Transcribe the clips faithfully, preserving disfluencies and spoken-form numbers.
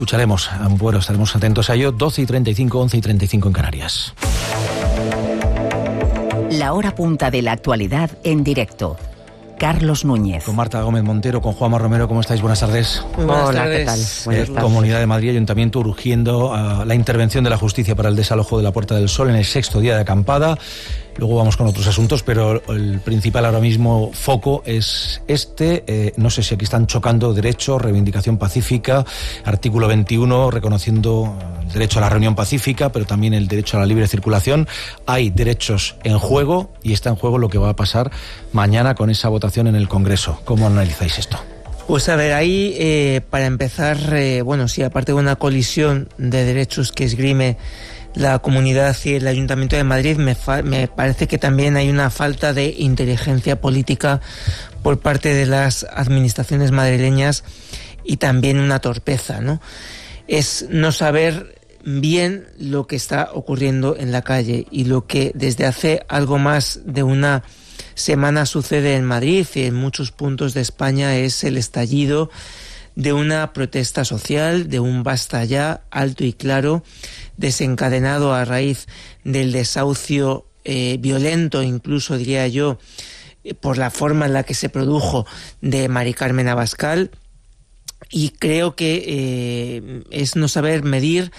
Escucharemos, bueno, estaremos atentos a ello. doce y treinta y cinco, once y treinta y cinco en Canarias. La hora punta de la actualidad en directo. Carlos Núñez. Con Marta Gómez Montero, con Juanma Romero, ¿cómo estáis? Buenas tardes. Muy buenas Hola, tardes. ¿qué tal? Buenas Eh, tardes. Comunidad de Madrid, Ayuntamiento urgiendo a la intervención de la justicia para el desalojo de la Puerta del Sol en el sexto día de acampada. Luego vamos con otros asuntos, pero el principal ahora mismo foco es este. Eh, no sé si aquí están chocando derechos, reivindicación pacífica, artículo veintiuno, reconociendo el derecho a la reunión pacífica, pero también el derecho a la libre circulación. Hay derechos en juego y está en juego lo que va a pasar mañana con esa votación en el Congreso. ¿Cómo analizáis esto? Pues a ver, ahí eh, para empezar, eh, bueno, sí, aparte de una colisión de derechos que esgrime la comunidad y el Ayuntamiento de Madrid, me, fa- me parece que también hay una falta de inteligencia política por parte de las administraciones madrileñas y también una torpeza, ¿no? Es no saber bien lo que está ocurriendo en la calle y lo que desde hace algo más de una semana sucede en Madrid y en muchos puntos de España es el estallido de una protesta social, de un basta ya alto y claro, desencadenado a raíz del desahucio eh, violento, incluso diría yo, eh, por la forma en la que se produjo de Mari Carmen Abascal. Y creo que eh, es no saber medir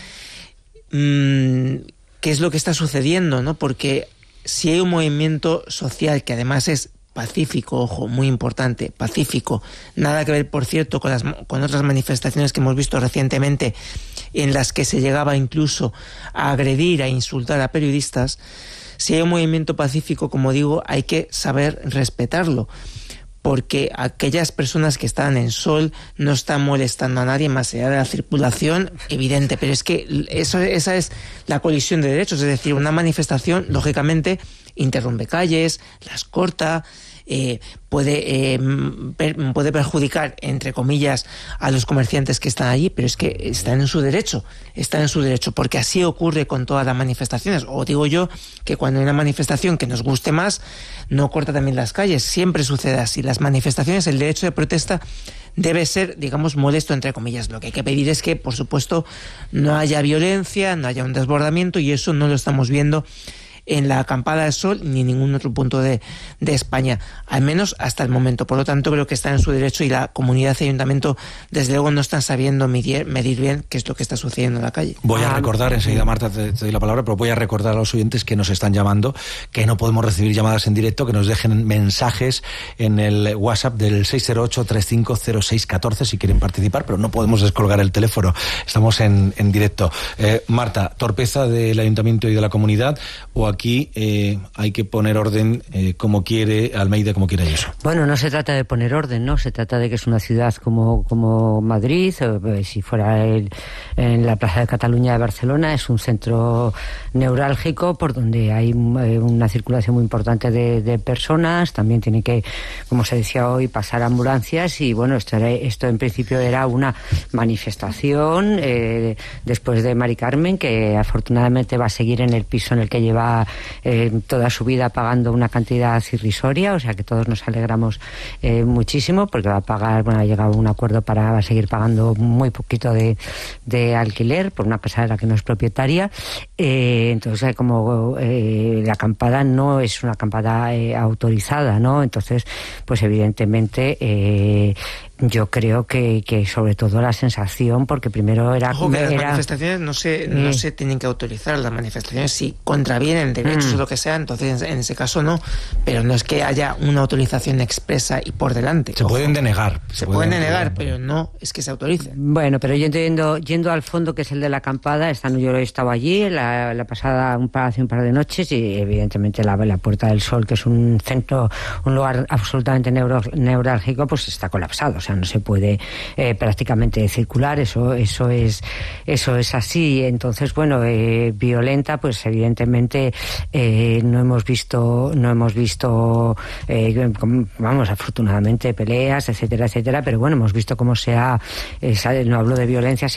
mmm, qué es lo que está sucediendo, ¿no? Porque si hay un movimiento social que además es pacífico, ojo, muy importante, pacífico, nada que ver, por cierto, con las con otras manifestaciones que hemos visto recientemente en las que se llegaba incluso a agredir, a insultar a periodistas. Si hay un movimiento pacífico, como digo, hay que saber respetarlo, porque aquellas personas que están en sol no están molestando a nadie más allá de la circulación evidente, pero es que eso, esa es la colisión de derechos, es decir, una manifestación, lógicamente, interrumpe calles, las corta, eh, puede, eh, per, puede perjudicar, entre comillas, a los comerciantes que están allí, pero es que están en su derecho, están en su derecho, porque así ocurre con todas las manifestaciones. O digo yo que cuando hay una manifestación que nos guste más, no corta también las calles, siempre sucede así. Las manifestaciones, el derecho de protesta debe ser, digamos, molesto, entre comillas. Lo que hay que pedir es que, por supuesto, no haya violencia, no haya un desbordamiento, y eso no lo estamos viendo en la acampada del Sol ni en ningún otro punto de, de España, al menos hasta el momento. Por lo tanto, creo que están en su derecho y la comunidad y ayuntamiento, desde luego, no están sabiendo medir, medir bien qué es lo que está sucediendo en la calle. Voy a recordar, enseguida Marta te, te doy la palabra, pero voy a recordar a los oyentes que nos están llamando, que no podemos recibir llamadas en directo, que nos dejen mensajes en el WhatsApp del seis cero ocho, treinta y cinco, cero seis catorce si quieren participar, pero no podemos descolgar el teléfono, estamos en, en directo. Eh, Marta, torpeza del ayuntamiento y de la comunidad, o aquí eh, hay que poner orden eh, como quiere Almeida, como quiere Ayuso. Bueno, no se trata de poner orden, ¿no? Se trata de que es una ciudad como, como Madrid, o, eh, si fuera el, en la Plaza de Cataluña de Barcelona, es un centro neurálgico por donde hay eh, una circulación muy importante de, de personas. También tiene que, como se decía hoy, pasar ambulancias y bueno, esto, era, esto en principio era una manifestación eh, después de Mari Carmen, que afortunadamente va a seguir en el piso en el que lleva eh, toda su vida pagando una cantidad irrisoria, o sea que todos nos alegramos eh, muchísimo porque va a pagar, bueno, ha llegado a un acuerdo para va a seguir pagando muy poquito de, de alquiler por una casa de la que no es propietaria. Eh, entonces, como eh, la acampada no es una acampada eh, autorizada, ¿no? Entonces, pues evidentemente eh, yo creo que, que sobre todo la sensación, porque primero era... Ojo, que era, las manifestaciones no se, no eh, se tienen que autorizar, las manifestaciones si contravienen derechos mm. o lo que sea, entonces en ese caso no, pero no es que haya una autorización expresa y por delante. Se Ojo, pueden denegar. Se, se pueden denegar, pero no es que se autoricen. Bueno, pero yendo, yendo al fondo, que es el de la acampada, están, yo he estado allí la, la pasada, un par, hace un par de noches, y evidentemente la, la Puerta del Sol, que es un centro, un lugar absolutamente neuro, neurálgico, pues está colapsado, o sea, no se puede eh, prácticamente circular, eso eso es eso es así. Entonces, bueno, eh, violenta, pues evidentemente eh, no hemos visto no hemos visto eh, vamos, afortunadamente peleas, etcétera, etcétera, pero bueno, hemos visto cómo se ha, eh, no hablo de violencia, se ha vandalizado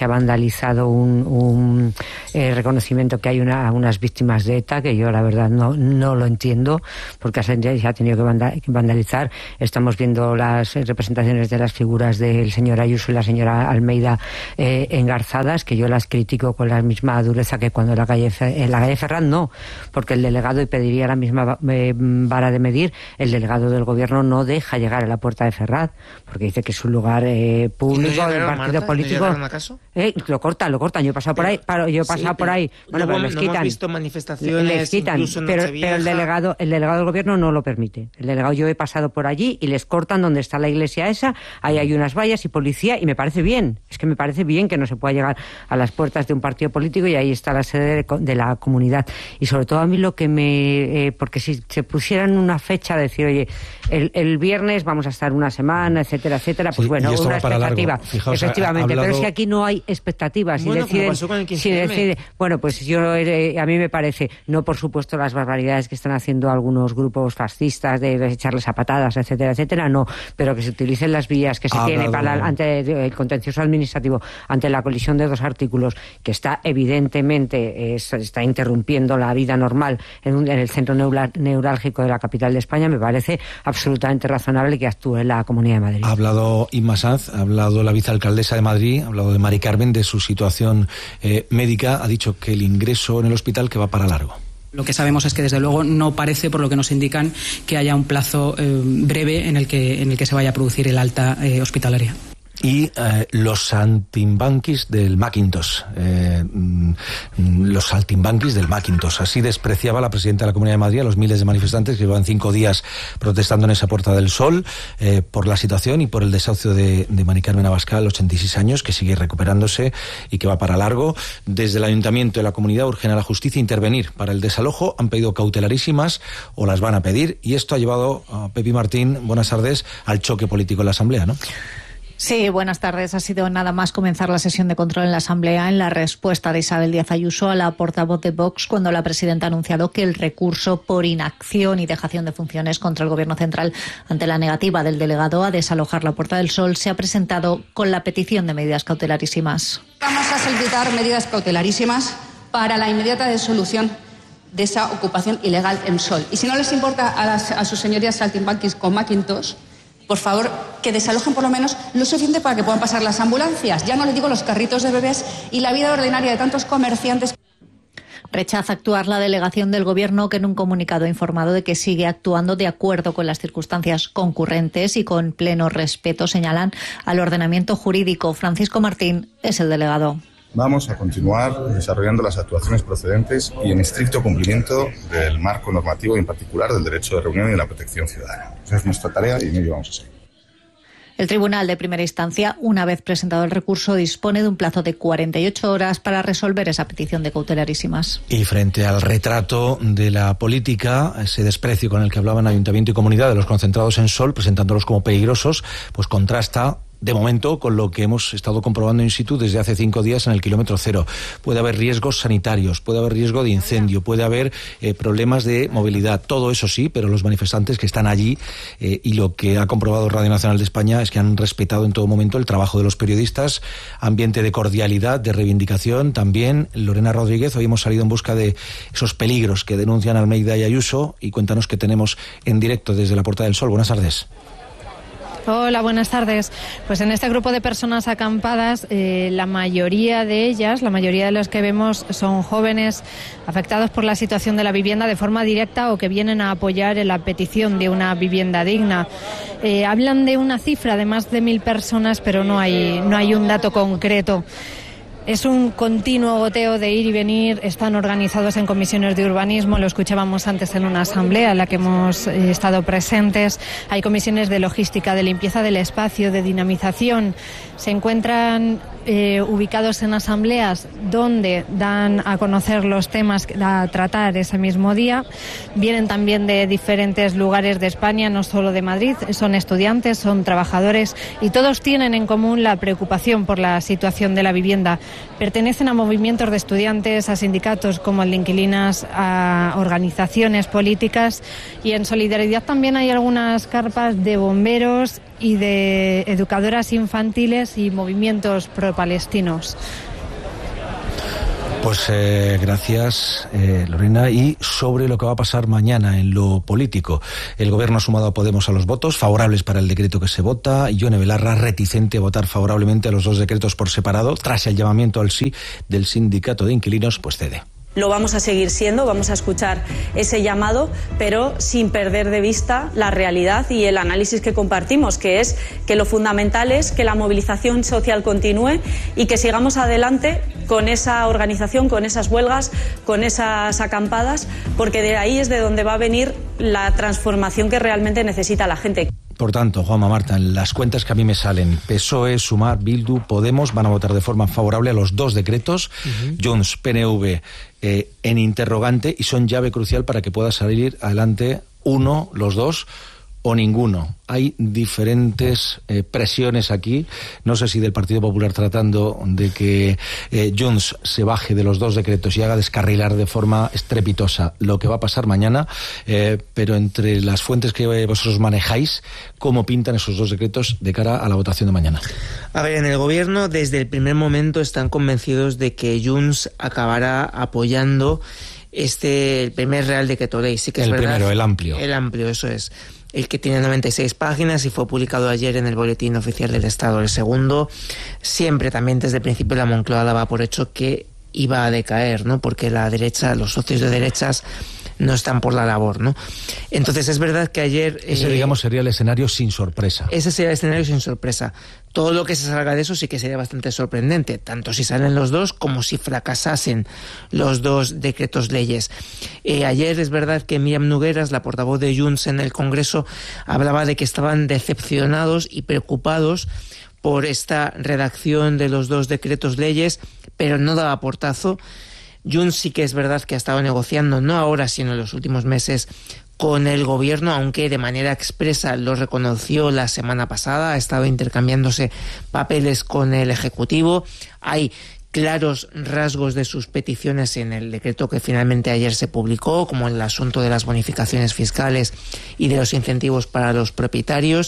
realizado un, un eh, reconocimiento que hay una, unas víctimas de ETA, que yo la verdad no, no lo entiendo, porque se ha tenido que vandalizar. Estamos viendo las representaciones de las figuras del señor Ayuso y la señora Almeida eh, engarzadas, que yo las critico con la misma dureza que cuando la calle, en la calle Ferraz no, porque el delegado, y pediría la misma eh, vara de medir, el delegado del gobierno no deja llegar a la puerta de Ferraz, porque dice que es un lugar eh, público, ¿No del llegaron, partido Marta? político. ¿No acaso? Eh, lo cortan, lo cortan. Yo he pasado por ahí, paro, yo he pasado sí, por ahí. Bueno, no, pero les no quitan. Hemos visto manifestaciones, les quitan, pero, pero el delegado, el delegado del gobierno no lo permite. El delegado, yo he pasado por allí y les cortan donde está la iglesia esa, ahí hay unas vallas y policía, y me parece bien, es que me parece bien que no se pueda llegar a las puertas de un partido político, y ahí está la sede de, de la comunidad. Y sobre todo a mí lo que me... Eh, porque si se pusieran una fecha de decir, oye, el, el viernes vamos a estar una semana, etcétera, etcétera, pues sí, bueno, una expectativa. Fijaos, efectivamente, hablado... pero si aquí no hay expectativas, si bueno, deciden, pasó con el si decide, bueno, pues yo eh, a mí me parece, no por supuesto las barbaridades que están haciendo algunos grupos fascistas de, de echarles a patadas, etcétera, etcétera, no, pero que se utilicen las vías que se ha tiene hablado... para ante el contencioso administrativo, ante la colisión de dos artículos, que está evidentemente eh, está interrumpiendo la vida normal en, un, en el centro neurálgico de la capital de España, me parece absolutamente razonable que actúe la Comunidad de Madrid. Ha hablado Inma Sanz, ha hablado la vicealcaldesa de Madrid, ha hablado de Mari Carmen, de su situación eh, médica, ha dicho que el ingreso en el hospital que va para largo. Lo que sabemos es que desde luego no parece, por lo que nos indican, que haya un plazo eh, breve en el que en el que se vaya a producir el alta eh, hospitalaria. Y eh, los saltimbanquis del Macintosh, eh, los saltimbanquis del Macintosh, así despreciaba la presidenta de la Comunidad de Madrid a los miles de manifestantes que llevan cinco días protestando en esa Puerta del Sol eh, por la situación y por el desahucio de, de Mari Carmen Abascal, ochenta y seis años, que sigue recuperándose y que va para largo. Desde el Ayuntamiento de la Comunidad urgen a la justicia intervenir para el desalojo, han pedido cautelarísimas o las van a pedir, y esto ha llevado a Pepi Martín, buenas tardes, al choque político en la Asamblea, ¿no? Sí, buenas tardes. Ha sido nada más comenzar la sesión de control en la Asamblea en la respuesta de Isabel Díaz Ayuso a la portavoz de Vox, cuando la presidenta ha anunciado que el recurso por inacción y dejación de funciones contra el Gobierno central ante la negativa del delegado a desalojar la Puerta del Sol se ha presentado con la petición de medidas cautelarísimas. Vamos a solicitar medidas cautelarísimas para la inmediata disolución de esa ocupación ilegal en Sol. Y si no les importa a, las, a sus señorías saltimbanquis con Macintosh, por favor, que desalojen por lo menos lo suficiente para que puedan pasar las ambulancias. Ya no les digo los carritos de bebés y la vida ordinaria de tantos comerciantes. Rechaza actuar la delegación del Gobierno, que en un comunicado ha informado de que sigue actuando de acuerdo con las circunstancias concurrentes y con pleno respeto, señalan, al ordenamiento jurídico. Francisco Martín es el delegado. Vamos a continuar desarrollando las actuaciones procedentes y en estricto cumplimiento del marco normativo y en particular del derecho de reunión y de la protección ciudadana. Esa es nuestra tarea y en ello vamos a seguir. El Tribunal de Primera Instancia, una vez presentado el recurso, dispone de un plazo de cuarenta y ocho horas para resolver esa petición de cautelarísimas. Y frente al retrato de la política, ese desprecio con el que hablaban Ayuntamiento y Comunidad de los concentrados en Sol, presentándolos como peligrosos, pues contrasta de momento con lo que hemos estado comprobando in situ desde hace cinco días en el kilómetro cero. Puede haber riesgos sanitarios, puede haber riesgo de incendio, puede haber eh, problemas de movilidad, todo eso sí, pero los manifestantes que están allí eh, y lo que ha comprobado Radio Nacional de España es que han respetado en todo momento el trabajo de los periodistas, ambiente de cordialidad, de reivindicación. También Lorena Rodríguez, hoy hemos salido en busca de esos peligros que denuncian Almeida y Ayuso, y cuéntanos qué tenemos en directo desde la Puerta del Sol. Buenas tardes. Hola, buenas tardes. Pues en este grupo de personas acampadas, eh, la mayoría de ellas, la mayoría de los que vemos son jóvenes afectados por la situación de la vivienda de forma directa o que vienen a apoyar en la petición de una vivienda digna. Eh, hablan de una cifra de más de mil personas, pero no hay, no hay un dato concreto. Es un continuo goteo de ir y venir, están organizados en comisiones de urbanismo, lo escuchábamos antes en una asamblea en la que hemos eh, estado presentes, hay comisiones de logística, de limpieza del espacio, de dinamización, se encuentran eh, ubicados en asambleas donde dan a conocer los temas a tratar ese mismo día, vienen también de diferentes lugares de España, no solo de Madrid, son estudiantes, son trabajadores y todos tienen en común la preocupación por la situación de la vivienda. Pertenecen a movimientos de estudiantes, a sindicatos como el de inquilinas, a organizaciones políticas y en solidaridad también hay algunas carpas de bomberos y de educadoras infantiles y movimientos pro-palestinos. Pues eh, gracias, eh, Lorena. Y sobre lo que va a pasar mañana en lo político. El Gobierno ha sumado a Podemos a los votos favorables para el decreto que se vota. Ione Belarra, reticente a votar favorablemente a los dos decretos por separado, tras el llamamiento al sí del sindicato de inquilinos, pues cede. Lo vamos a seguir siendo, vamos a escuchar ese llamado, pero sin perder de vista la realidad y el análisis que compartimos, que es que lo fundamental es que la movilización social continúe y que sigamos adelante con esa organización, con esas huelgas, con esas acampadas, porque de ahí es de donde va a venir la transformación que realmente necesita la gente. Por tanto, Juanma, Marta, en las cuentas que a mí me salen, P S O E, Sumar, Bildu, Podemos van a votar de forma favorable a los dos decretos, uh-huh. Junts, P N V eh, en interrogante, y son llave crucial para que pueda salir adelante uno, los dos o ninguno. Hay diferentes eh, presiones aquí, no sé si del Partido Popular tratando de que eh, Junts se baje de los dos decretos y haga descarrilar de forma estrepitosa lo que va a pasar mañana, eh, pero entre las fuentes que vosotros manejáis, ¿cómo pintan esos dos decretos de cara a la votación de mañana? A ver, en el Gobierno desde el primer momento están convencidos de que Junts acabará apoyando este el primer Real Decreto Ley. Sí que es el verdad, primero, el amplio. El amplio, eso es. El que tiene noventa y seis páginas y fue publicado ayer en el Boletín Oficial del Estado. El segundo, siempre también desde el principio la Moncloa daba por hecho que iba a decaer, ¿no? Porque la derecha, los socios de derechas no están por la labor, ¿no? Entonces es verdad que ayer... Ese, eh, digamos, sería el escenario sin sorpresa. Ese sería el escenario sin sorpresa. Todo lo que se salga de eso sí que sería bastante sorprendente, tanto si salen los dos como si fracasasen los dos decretos leyes. Eh, ayer es verdad que Míriam Nogueras, la portavoz de Junts en el Congreso, hablaba de que estaban decepcionados y preocupados por esta redacción de los dos decretos leyes, pero no daba portazo. Junts sí que es verdad que ha estado negociando, no ahora, sino en los últimos meses, con el Gobierno, aunque de manera expresa lo reconoció la semana pasada, ha estado intercambiándose papeles con el Ejecutivo. Hay claros rasgos de sus peticiones en el decreto que finalmente ayer se publicó, como el asunto de las bonificaciones fiscales y de los incentivos para los propietarios.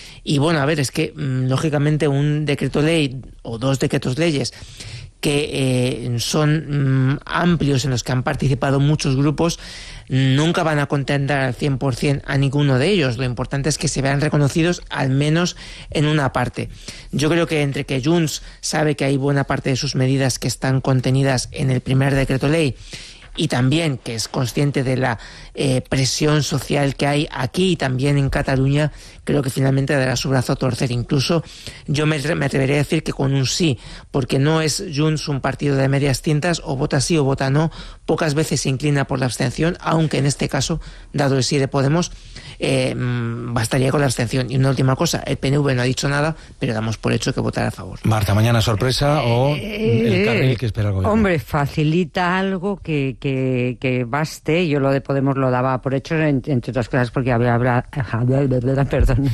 Y bueno, a ver, es que lógicamente un decreto ley o dos decretos leyes que eh, son mm, amplios, en los que han participado muchos grupos, nunca van a contentar al cien por ciento a ninguno de ellos. Lo importante es que se vean reconocidos al menos en una parte. Yo creo que entre que Junts sabe que hay buena parte de sus medidas que están contenidas en el primer decreto ley, y también que es consciente de la eh, presión social que hay aquí y también en Cataluña, creo que finalmente dará su brazo a torcer. Incluso yo me, me atrevería a decir que con un sí, porque no es Junts un partido de medias tintas, o vota sí o vota no, pocas veces se inclina por la abstención, aunque en este caso, dado el sí de Podemos, eh, bastaría con la abstención. Y una última cosa, el P N V no ha dicho nada, pero damos por hecho que votará a favor. Marta, ¿mañana sorpresa o el carril que espera el Gobierno? Hombre, facilita algo que, que, que baste. Yo lo de Podemos lo daba por hecho, entre otras cosas porque había hablado, perdón,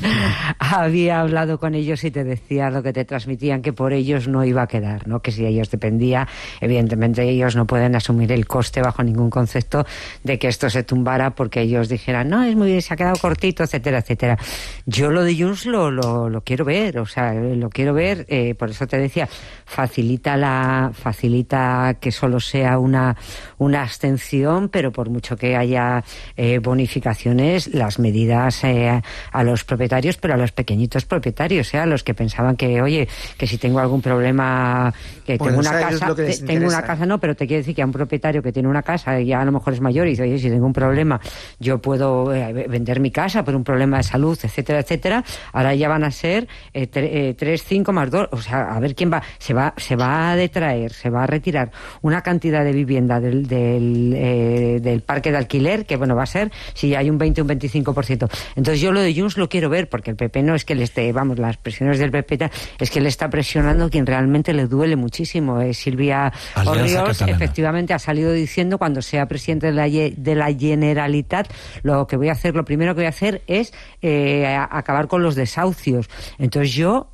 había hablado con ellos y te decía lo que te transmitían, que por ellos no iba a quedar, ¿no? Que si ellos dependía, evidentemente ellos no pueden asumir el coste bajo ningún concepto de que esto se tumbara porque ellos dijeran, no, es muy, se ha quedado cortito, etcétera, etcétera. Yo lo de Junts lo, lo, lo quiero ver, o sea, lo quiero ver, eh, por eso te decía, facilita la, facilita que solo sea una, una abstención, pero por mucho que haya eh, bonificaciones, las medidas eh, a los propietarios, pero a los pequeñitos propietarios, ¿eh? A los que pensaban que, oye, que si tengo algún problema, que bueno, tengo una casa, te, tengo una casa, no, pero te quiero decir que a un propietario que tiene una casa y ya a lo mejor es mayor y dice, oye, si tengo un problema, yo puedo eh, vender mi casa por un problema de salud, etcétera, etcétera. Ahora ya van a ser eh, tre, eh, tres, cinco más dos, o sea, a ver quién va, se va, se va a detraer, se va a retirar una cantidad de vivienda del, del, eh, del parque de alquiler, que bueno, va a ser, si hay un veinte, un veinticinco por ciento. Entonces yo lo de Junts lo quiero ver, porque el P P no es que le esté, vamos, las presiones del P P es que le está presionando quien realmente le duele muchísimo. Eh, Silvia Orriols efectivamente ha salido diciendo, cuando sea presidente de la, de la Generalitat, lo que voy a hacer, lo primero que voy a hacer es eh, a, acabar con los desahucios. Entonces yo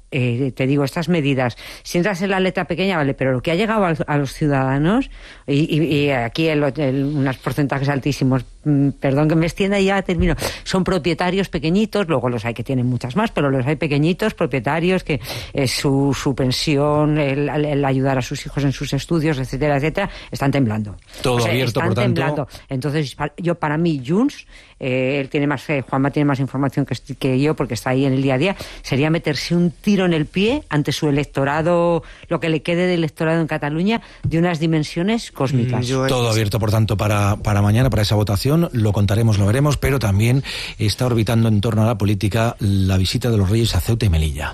eh, te digo, estas medidas, si entras en la letra pequeña, vale, pero lo que ha llegado a, a los ciudadanos, y, y, y aquí el, el, unos porcentajes altísimos, mm, perdón que me extienda y ya termino, son propietarios pequeñitos, luego los hay que tienen muchas más, pero los hay pequeñitos, propietarios, que es su, su pensión, el, el ayudar a sus hijos en sus estudios, etcétera, etcétera, están temblando. Todo o sea, abierto, están por tanto. temblando. Entonces, yo, para mí, Junts, eh, él tiene más, eh, Juanma tiene más información que, que yo, porque está ahí en el día a día, sería meterse un tiro en el pie ante su electorado, lo que le quede de electorado en Cataluña, de unas dimensiones cósmicas. Mm, Todo abierto, por tanto, para, para mañana, para esa votación, lo contaremos, lo veremos, pero también está orbitando en torno a la política la visita de los Reyes a Ceuta y Melilla.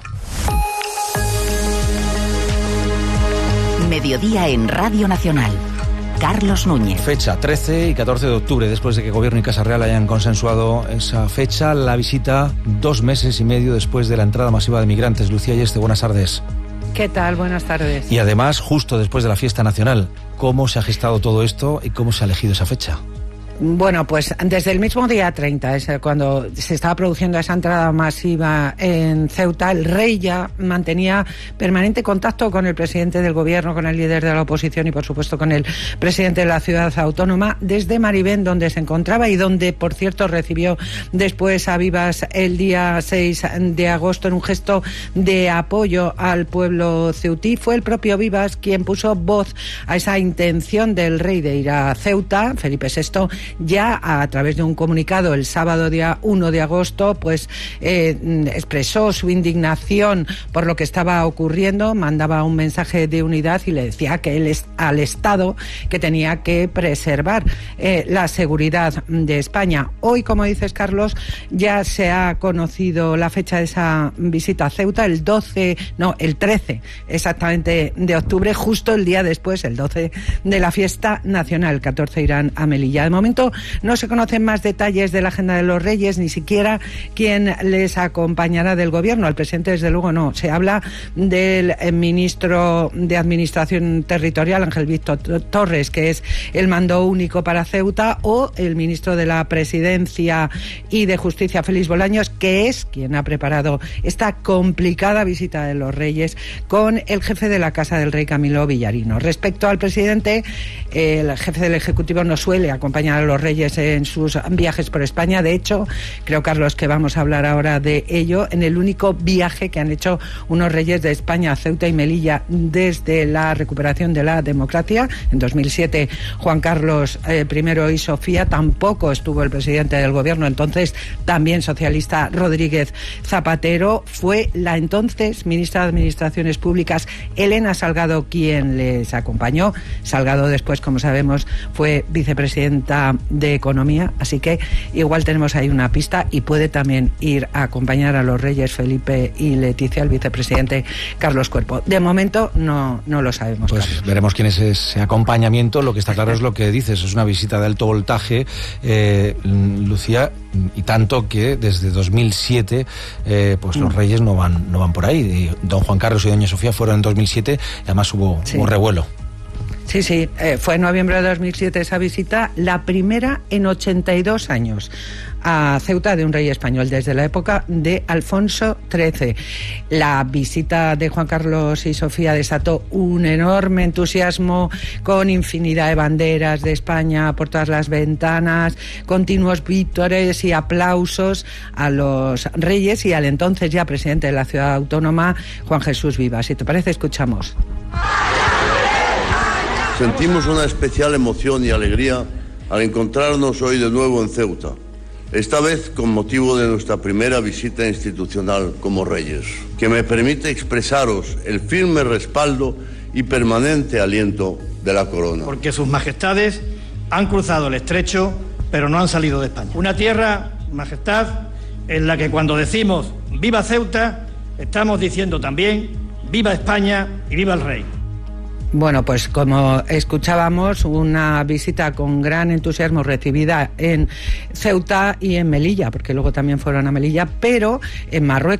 Mediodía en Radio Nacional. Carlos Núñez. Fecha trece y catorce de octubre, después de que Gobierno y Casa Real hayan consensuado esa fecha, la visita dos meses y medio después de la entrada masiva de migrantes. Lucía Yeste, buenas tardes. ¿Qué tal? Buenas tardes. Y además, justo después de la fiesta nacional, ¿cómo se ha gestado todo esto y cómo se ha elegido esa fecha? Bueno, pues desde el mismo día treinta, es cuando se estaba produciendo esa entrada masiva en Ceuta, el rey ya mantenía permanente contacto con el presidente del gobierno, con el líder de la oposición y, por supuesto, con el presidente de la ciudad autónoma desde Maribén, donde se encontraba y donde, por cierto, recibió después a Vivas el día seis de agosto en un gesto de apoyo al pueblo ceutí. Fue el propio Vivas quien puso voz a esa intención del rey de ir a Ceuta. Felipe sexto ya a través de un comunicado el sábado día uno de agosto pues eh, expresó su indignación por lo que estaba ocurriendo, mandaba un mensaje de unidad y le decía que él es al Estado que tenía que preservar eh, la seguridad de España. Hoy, como dices, Carlos, ya se ha conocido la fecha de esa visita a Ceuta, el doce, no, el trece exactamente de octubre, justo el día después, el doce, de la fiesta nacional. El catorce irán a Melilla. De momento no se conocen más detalles de la agenda de los Reyes, ni siquiera quién les acompañará del gobierno. Al presidente, desde luego, no. Se habla del ministro de Administración Territorial, Ángel Víctor Torres, que es el mando único para Ceuta, o el ministro de la Presidencia y de Justicia, Félix Bolaños, que es quien ha preparado esta complicada visita de los Reyes con el jefe de la Casa del Rey, Camilo Villarino. Respecto al presidente, el jefe del Ejecutivo no suele acompañar a los Reyes en sus viajes por España. De hecho, creo, Carlos, que vamos a hablar ahora de ello, en el único viaje que han hecho unos Reyes de España a Ceuta y Melilla desde la recuperación de la democracia. En dos mil siete, Juan Carlos eh, I y Sofía. Tampoco estuvo el presidente del gobierno, entonces también socialista, Rodríguez Zapatero. Fue la entonces ministra de Administraciones Públicas, Elena Salgado, quien les acompañó. Salgado después, como sabemos, fue vicepresidenta de Economía, así que igual tenemos ahí una pista, y puede también ir a acompañar a los Reyes Felipe y Leticia, el vicepresidente Carlos Cuerpo. De momento no, no lo sabemos. Pues Carlos. Veremos quién es ese acompañamiento. Lo que está claro es lo que dices, es una visita de alto voltaje, eh, Lucía, y tanto que desde dos mil siete eh, pues los Reyes no van, no van por ahí. Y don Juan Carlos y doña Sofía fueron en dos mil siete, y además hubo, sí. hubo revuelo. Sí, sí, eh, fue en noviembre de dos mil siete esa visita, la primera en ochenta y dos años a Ceuta de un rey español, desde la época de Alfonso trece. La visita de Juan Carlos y Sofía desató un enorme entusiasmo, con infinidad de banderas de España por todas las ventanas, continuos vítores y aplausos a los Reyes y al entonces ya presidente de la ciudad autónoma, Juan Jesús Vivas. Si te parece, escuchamos. Sentimos una especial emoción y alegría al encontrarnos hoy de nuevo en Ceuta, esta vez con motivo de nuestra primera visita institucional como Reyes, que me permite expresaros el firme respaldo y permanente aliento de la corona. Porque sus majestades han cruzado el estrecho, pero no han salido de España. Una tierra, majestad, en la que cuando decimos viva Ceuta, estamos diciendo también viva España y viva el rey. Bueno, pues como escuchábamos, una visita con gran entusiasmo recibida en Ceuta y en Melilla, porque luego también fueron a Melilla, pero en Marruecos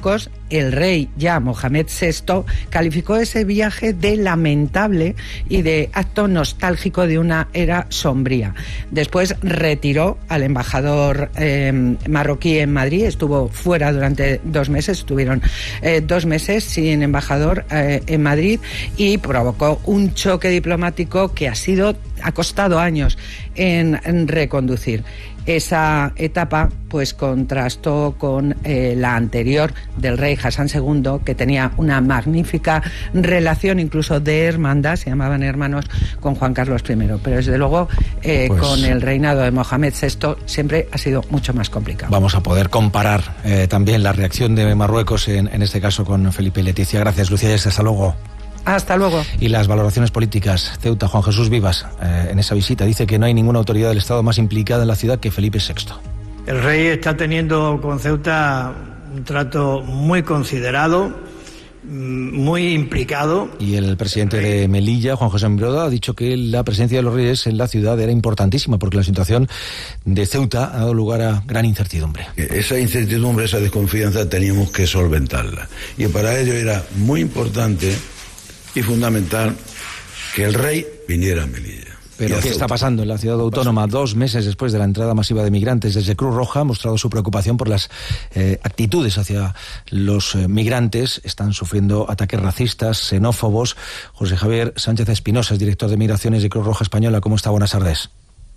el rey ya Mohamed sexto calificó ese viaje de lamentable y de acto nostálgico de una era sombría. Después retiró al embajador eh, marroquí en Madrid, estuvo fuera durante dos meses, estuvieron eh, dos meses sin embajador eh, en Madrid, y provocó un choque diplomático que ha sido, ha costado años en, en reconducir. Esa etapa pues contrastó con eh, la anterior del rey Hassan segundo, que tenía una magnífica relación, incluso de hermandad, se llamaban hermanos, con Juan Carlos primero, pero desde luego eh, pues, con el reinado de Mohamed sexto siempre ha sido mucho más complicado. Vamos a poder comparar eh, también la reacción de Marruecos en, en este caso con Felipe y Leticia. Gracias, Lucía, y hasta luego. Hasta luego. Y las valoraciones políticas. Ceuta, Juan Jesús Vivas, eh, en esa visita, dice que no hay ninguna autoridad del Estado más implicada en la ciudad que Felipe sexto. El rey está teniendo con Ceuta un trato muy considerado, muy implicado. Y el presidente de Melilla, Juan José Ambroda, ha dicho que la presencia de los reyes en la ciudad era importantísima porque la situación de Ceuta ha dado lugar a gran incertidumbre. Esa incertidumbre, esa desconfianza teníamos que solventarla. Y para ello era muy importante y fundamental que el rey viniera a Melilla. Pero ¿qué está pasando en la ciudad autónoma? Dos meses después de la entrada masiva de migrantes, desde Cruz Roja ha mostrado su preocupación por las eh, actitudes hacia los eh, migrantes. Están sufriendo ataques racistas, xenófobos. José Javier Sánchez Espinosa es director de Migraciones de Cruz Roja Española. ¿Cómo está? Buenas tardes.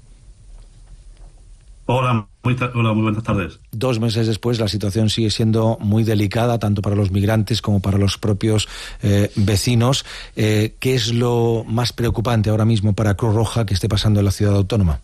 Hola, muy, hola, muy buenas tardes. Dos meses después la situación sigue siendo muy delicada, tanto para los migrantes como para los propios eh, vecinos. Eh, ¿Qué es lo más preocupante ahora mismo para Cruz Roja que esté pasando en la ciudad autónoma?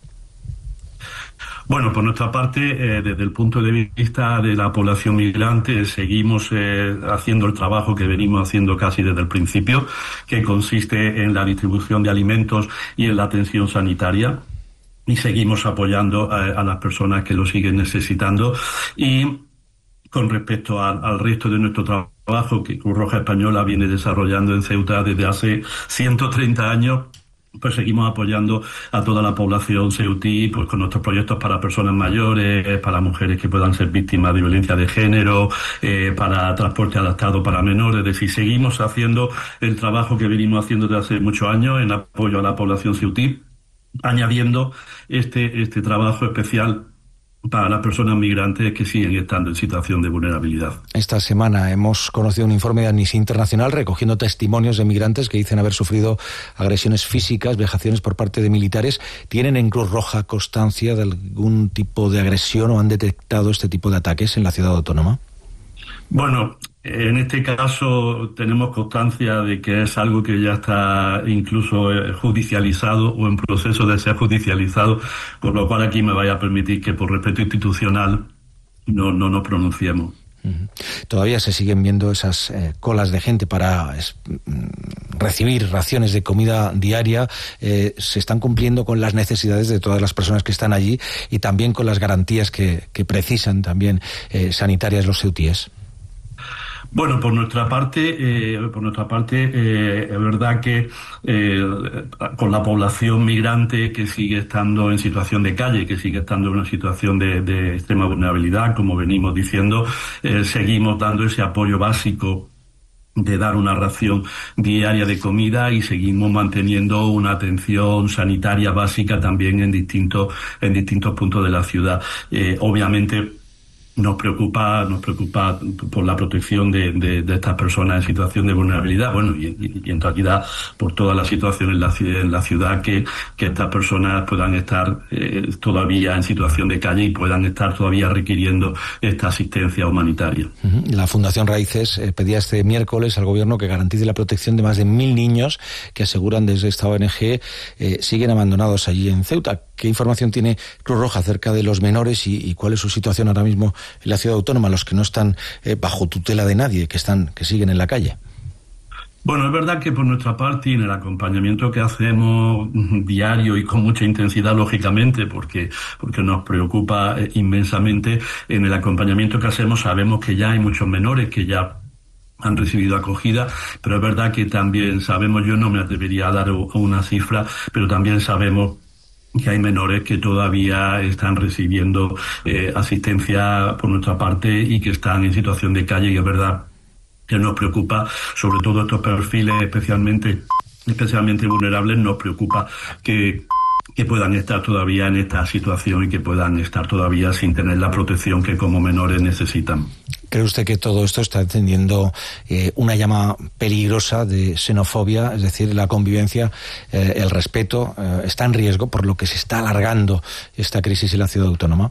Bueno, por nuestra parte, eh, desde el punto de vista de la población migrante, seguimos eh, haciendo el trabajo que venimos haciendo casi desde el principio, que consiste en la distribución de alimentos y en la atención sanitaria. Y seguimos apoyando a, a las personas que lo siguen necesitando. Y con respecto a, al resto de nuestro trabajo que Cruz Roja Española viene desarrollando en Ceuta desde hace ciento treinta años, pues seguimos apoyando a toda la población ceutí, pues con nuestros proyectos para personas mayores, para mujeres que puedan ser víctimas de violencia de género, eh, para transporte adaptado para menores. Es decir, seguimos haciendo el trabajo que venimos haciendo desde hace muchos años en apoyo a la población ceutí, añadiendo este, este trabajo especial para las personas migrantes que siguen estando en situación de vulnerabilidad. Esta semana hemos conocido un informe de Amnistía Internacional recogiendo testimonios de migrantes que dicen haber sufrido agresiones físicas, vejaciones por parte de militares. ¿Tienen en Cruz Roja constancia de algún tipo de agresión o han detectado este tipo de ataques en la ciudad autónoma? Bueno, en este caso tenemos constancia de que es algo que ya está incluso judicializado o en proceso de ser judicializado, con lo cual aquí me vaya a permitir que por respeto institucional no, no nos pronunciemos. Uh-huh. Todavía se siguen viendo esas eh, colas de gente para es, recibir raciones de comida diaria. Eh, se están cumpliendo con las necesidades de todas las personas que están allí y también con las garantías que, que precisan también eh, sanitarias los ceutíes. Bueno, por nuestra parte, eh, por nuestra parte, eh, es verdad que eh, con la población migrante que sigue estando en situación de calle, que sigue estando en una situación de, de extrema vulnerabilidad, como venimos diciendo, eh, seguimos dando ese apoyo básico de dar una ración diaria de comida y seguimos manteniendo una atención sanitaria básica también en distintos en distintos puntos de la ciudad. Eh, obviamente, Nos preocupa, nos preocupa por la protección de, de, de estas personas en situación de vulnerabilidad, bueno, y, y, y en realidad por toda la situación en la, en la ciudad, que, que estas personas puedan estar eh, todavía en situación de calle y puedan estar todavía requiriendo esta asistencia humanitaria. La Fundación Raíces eh, pedía este miércoles al gobierno que garantice la protección de más de mil niños que aseguran desde esta O N G eh, siguen abandonados allí en Ceuta. ¿Qué información tiene Cruz Roja acerca de los menores y, y cuál es su situación ahora mismo en la ciudad autónoma, los que no están eh, bajo tutela de nadie, que están, que siguen en la calle? Bueno, es verdad que por nuestra parte y en el acompañamiento que hacemos diario y con mucha intensidad, lógicamente, porque, porque nos preocupa eh, inmensamente, en el acompañamiento que hacemos sabemos que ya hay muchos menores que ya han recibido acogida, pero es verdad que también sabemos, yo no me atrevería a dar una cifra, pero también sabemos que hay menores que todavía están recibiendo eh, asistencia por nuestra parte y que están en situación de calle, y es verdad que nos preocupa, sobre todo estos perfiles especialmente, especialmente vulnerables, nos preocupa que que puedan estar todavía en esta situación y que puedan estar todavía sin tener la protección que como menores necesitan. ¿Cree usted que todo esto está encendiendo eh, una llama peligrosa de xenofobia? Es decir, la convivencia, eh, el respeto, eh, está en riesgo por lo que se está alargando esta crisis en la ciudad autónoma.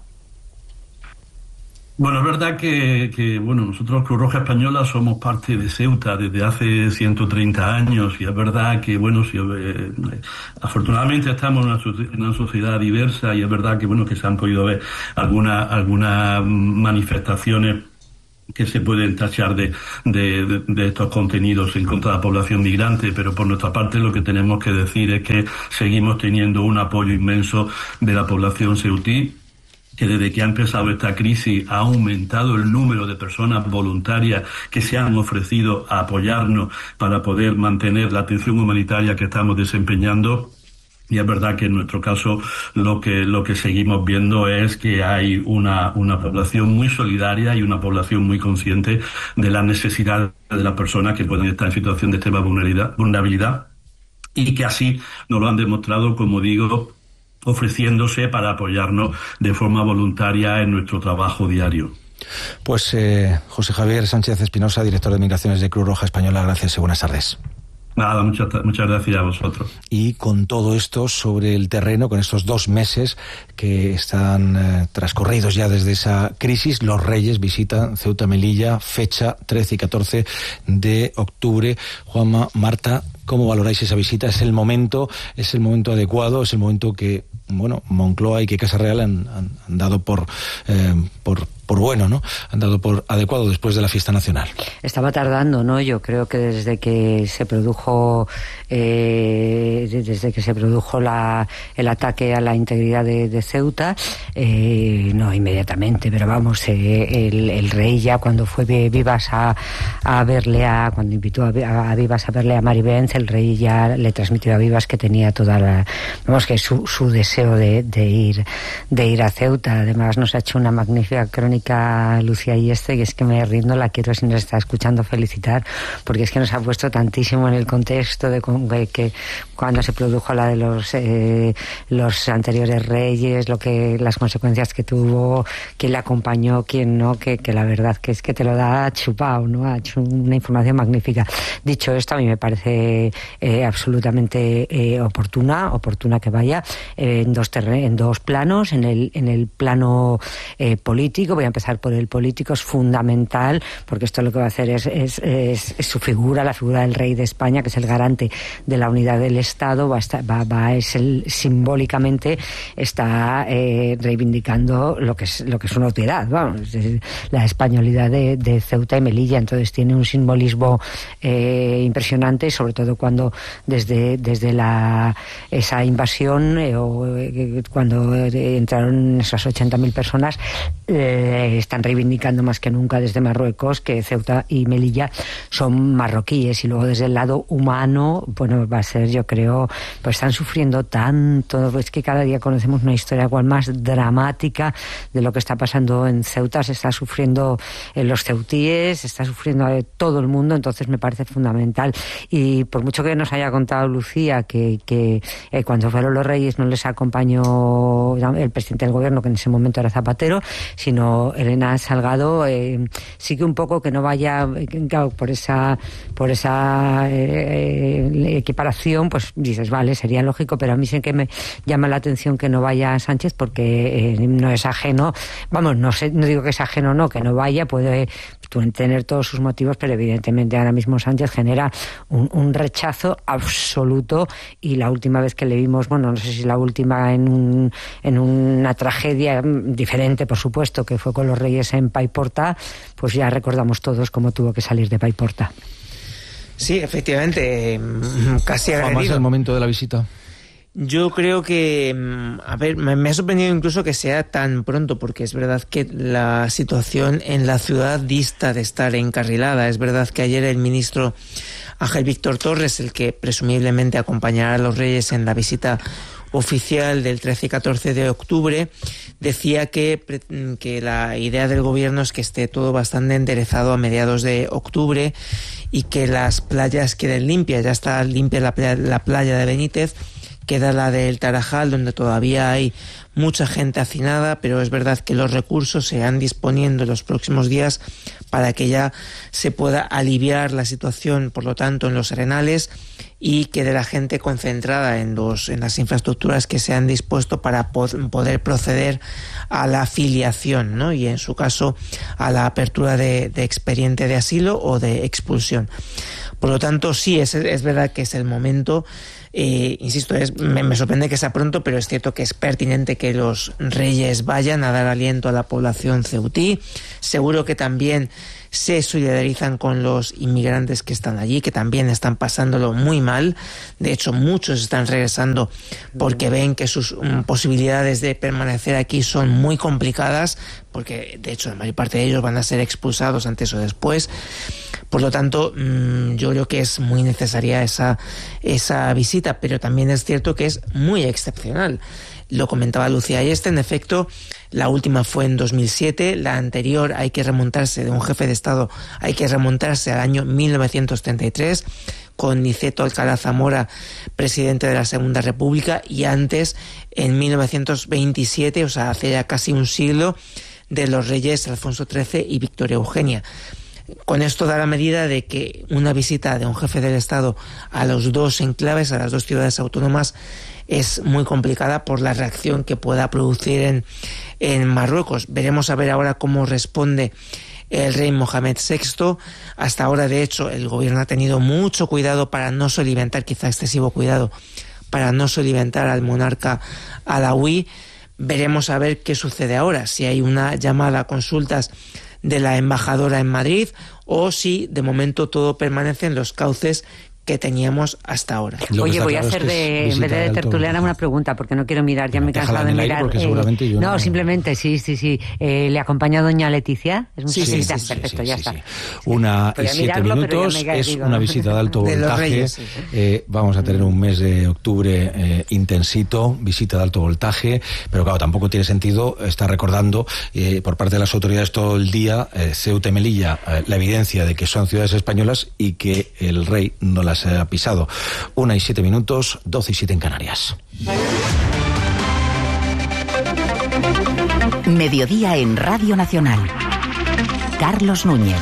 Bueno, es verdad que, que bueno, nosotros Cruz Roja Española somos parte de Ceuta desde hace ciento treinta años y es verdad que, bueno, si, eh, afortunadamente estamos en una, en una sociedad diversa y es verdad que, bueno, que se han podido ver algunas algunas manifestaciones que se pueden tachar de, de, de, de estos contenidos en contra de la población migrante, pero por nuestra parte lo que tenemos que decir es que seguimos teniendo un apoyo inmenso de la población ceutí, que desde que ha empezado esta crisis ha aumentado el número de personas voluntarias que se han ofrecido a apoyarnos para poder mantener la atención humanitaria que estamos desempeñando. Y es verdad que en nuestro caso lo que lo que seguimos viendo es que hay una una población muy solidaria y una población muy consciente de la necesidad de las personas que pueden estar en situación de extrema vulnerabilidad, vulnerabilidad y que así nos lo han demostrado, como digo, ofreciéndose para apoyarnos de forma voluntaria en nuestro trabajo diario. Pues eh, José Javier Sánchez Espinosa, director de Migraciones de Cruz Roja Española, gracias y buenas tardes. Nada, muchas, muchas gracias a vosotros. Y con todo esto sobre el terreno, con estos dos meses que están eh, transcurridos ya desde esa crisis, los Reyes visitan Ceuta, Melilla, fecha trece y catorce de octubre. Juanma, Marta, ¿cómo valoráis esa visita? ¿Es el momento, es el momento adecuado? ¿Es el momento que, bueno, Moncloa y que Casa Real han, han, han dado por, eh, por, por bueno, ¿no? Han dado por adecuado después de la fiesta nacional? Estaba tardando, ¿no? Yo creo que desde que se produjo eh, desde que se produjo la, el ataque a la integridad de, de Ceuta, eh, no inmediatamente, pero vamos, eh, el, el rey ya cuando fue Vivas a, a verle a, cuando invitó a, a Vivas a verle a Mari Benz, el rey ya le transmitió a Vivas que tenía toda la, vamos, que su, su deseo de, de ir de ir a Ceuta. Además nos ha hecho una magnífica crónica Lucía y este, que es que me rindo, la quiero, si nos está escuchando, felicitar, porque es que nos ha puesto tantísimo en el contexto de que, que cuando se produjo la de los eh, los anteriores reyes, lo que las consecuencias que tuvo, quién le acompañó, quién no, que, que la verdad que es que te lo da chupado, ¿no? Ha hecho una información magnífica. Dicho esto, a mí me parece eh, absolutamente eh, oportuna, oportuna que vaya eh, en dos terren- en dos planos, en el en el plano eh, político. Voy a empezar por el político, es fundamental, porque esto lo que va a hacer es, es, es, es su figura, la figura del rey de España, que es el garante de la unidad del Estado, va a estar, va, va es el, simbólicamente está eh, reivindicando lo que es lo que es una autoridad, vamos, es la españolidad de, de Ceuta y Melilla. Entonces tiene un simbolismo eh, impresionante, sobre todo cuando desde desde la esa invasión eh, o eh, cuando eh, entraron esas ochenta mil personas, eh, están reivindicando más que nunca desde Marruecos que Ceuta y Melilla son marroquíes. Y luego desde el lado humano, bueno, va a ser, yo creo, pues están sufriendo tanto, es que cada día conocemos una historia igual más dramática de lo que está pasando en Ceuta. Se está sufriendo en los ceutíes, se está sufriendo a todo el mundo, entonces me parece fundamental. Y por mucho que nos haya contado Lucía que, que eh, cuando fueron los reyes no les acompañó el presidente del gobierno, que en ese momento era Zapatero, sino Elena Salgado, eh, sí que un poco que no vaya, claro, por esa por esa eh, equiparación, pues dices, vale, sería lógico, pero a mí sí que me llama la atención que no vaya Sánchez, porque eh, no es ajeno, vamos, no sé, no digo que es ajeno, no, que no vaya, puede tener todos sus motivos, pero evidentemente ahora mismo Sánchez genera un, un rechazo absoluto. Y la última vez que le vimos, bueno, no sé si la última en un, en una tragedia diferente, por supuesto, que fue con los Reyes en Paiporta, pues ya recordamos todos cómo tuvo que salir de Paiporta. Sí, efectivamente, casi agredido. ¿Cómo es el momento de la visita? Yo creo que, a ver, me ha sorprendido incluso que sea tan pronto, porque es verdad que la situación en la ciudad dista de estar encarrilada. Es verdad que ayer el ministro Ángel Víctor Torres, el que presumiblemente acompañará a los Reyes en la visita oficial del trece y catorce de octubre, decía que, que la idea del gobierno es que esté todo bastante enderezado a mediados de octubre y que las playas queden limpias. Ya está limpia la playa, la playa de Benítez, queda la del Tarajal, donde todavía hay mucha gente hacinada, pero es verdad que los recursos se van disponiendo en los próximos días para que ya se pueda aliviar la situación, por lo tanto, en los arenales, y quede la gente concentrada en, los, en las infraestructuras que se han dispuesto para po- poder proceder a la filiación, ¿no? Y en su caso a la apertura de, de expediente de asilo o de expulsión. Por lo tanto, sí, es, es verdad que es el momento. Eh, insisto, es, me, me sorprende que sea pronto, pero es cierto que es pertinente que los reyes vayan a dar aliento a la población ceutí. Seguro que también se solidarizan con los inmigrantes que están allí, que también están pasándolo muy mal. De hecho, muchos están regresando porque ven que sus um, posibilidades de permanecer aquí son muy complicadas, porque de hecho la mayor parte de ellos van a ser expulsados antes o después. Por lo tanto, mmm, yo creo que es muy necesaria esa, esa visita, pero también es cierto que es muy excepcional. Lo comentaba Lucía Ayeste, en efecto, la última fue en dos mil siete, la anterior hay que remontarse, de un jefe de Estado, hay que remontarse al año mil novecientos treinta y tres, con Niceto Alcalá Zamora, presidente de la Segunda República, y antes, en mil novecientos veintisiete, o sea, hace ya casi un siglo, de los reyes Alfonso trece y Victoria Eugenia. Con esto da la medida de que una visita de un jefe del Estado a los dos enclaves, a las dos ciudades autónomas, es muy complicada por la reacción que pueda producir en, en Marruecos. Veremos a ver ahora cómo responde el rey Mohamed sexto. Hasta ahora, de hecho, el gobierno ha tenido mucho cuidado para no soliviantar, quizá excesivo cuidado, para no soliviantar al monarca alauí. Veremos a ver qué sucede ahora, si hay una llamada a consultas de la embajadora en Madrid o si de momento todo permanece en los cauces que teníamos hasta ahora. Oye, voy a hacer de, en vez de, de tertuliana una pregunta, porque no quiero mirar, ya me he cansado de mirar. Eh, no, no, simplemente, sí, sí, sí. Eh, ¿Le acompaña doña Leticia? Es sí, sí, sí, sí, perfecto, sí, ya sí, está. Sí. Una y siete mirarlo, minutos, es digo, una visita de alto de voltaje. Reyes, sí, sí. Eh, vamos a tener un mes de octubre eh, intensito, visita de alto voltaje, pero claro, tampoco tiene sentido estar recordando eh, por parte de las autoridades todo el día, eh, Ceuta y Melilla, eh, la evidencia de que son ciudades españolas y que el rey no las ha pisado. Una y siete minutos, doce y siete en Canarias. Mediodía en Radio Nacional. Carlos Núñez.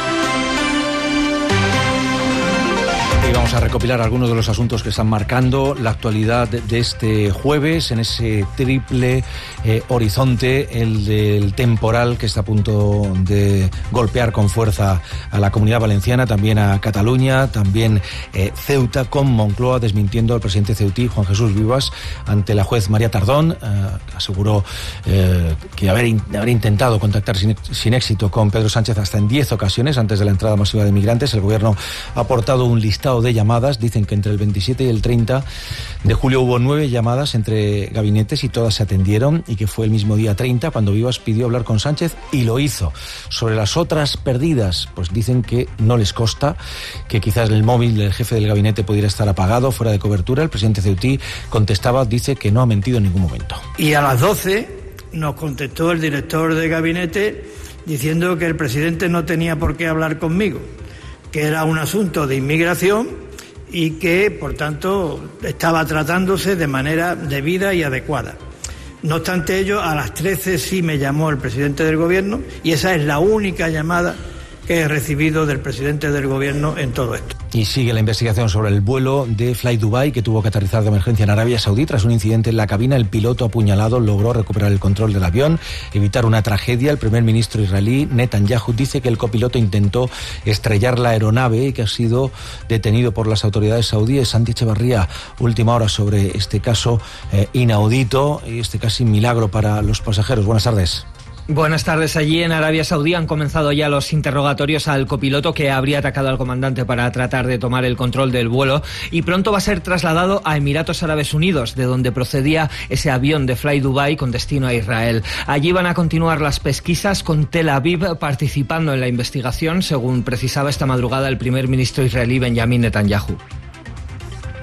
Y vamos a recopilar algunos de los asuntos que están marcando la actualidad de este jueves en ese triple eh, horizonte, el del temporal que está a punto de golpear con fuerza a la Comunidad Valenciana, también a Cataluña, también eh, Ceuta, con Moncloa desmintiendo al presidente ceutí, Juan Jesús Vivas, ante la juez María Tardón, eh, que aseguró eh, que haber, in, haber intentado contactar sin, sin éxito con Pedro Sánchez hasta en diez ocasiones antes de la entrada masiva de migrantes. El gobierno ha aportado un listado de llamadas, dicen que entre el veintisiete y el treinta de julio hubo nueve llamadas entre gabinetes y todas se atendieron, y que fue el mismo día treinta cuando Vivas pidió hablar con Sánchez y lo hizo. Sobre las otras perdidas, pues dicen que no les consta, que quizás el móvil del jefe del gabinete pudiera estar apagado, fuera de cobertura. El presidente ceutí contestaba, dice que no ha mentido en ningún momento. Y a las doce nos contestó el director de gabinete diciendo que el presidente no tenía por qué hablar conmigo, que era un asunto de inmigración y que, por tanto, estaba tratándose de manera debida y adecuada. No obstante ello, a las trece sí me llamó el presidente del Gobierno y esa es la única llamada que he recibido del presidente del Gobierno en todo esto. Y sigue la investigación sobre el vuelo de Fly Dubai que tuvo que aterrizar de emergencia en Arabia Saudí. Tras un incidente en la cabina, el piloto apuñalado logró recuperar el control del avión, evitar una tragedia. El primer ministro israelí, Netanyahu, dice que el copiloto intentó estrellar la aeronave y que ha sido detenido por las autoridades saudíes. Santi Echevarría, última hora sobre este caso eh, inaudito y este casi milagro para los pasajeros. Buenas tardes. Buenas tardes. Allí en Arabia Saudí han comenzado ya los interrogatorios al copiloto que habría atacado al comandante para tratar de tomar el control del vuelo, y pronto va a ser trasladado a Emiratos Árabes Unidos, de donde procedía ese avión de Fly Dubai con destino a Israel. Allí van a continuar las pesquisas, con Tel Aviv participando en la investigación, según precisaba esta madrugada el primer ministro israelí Benjamin Netanyahu.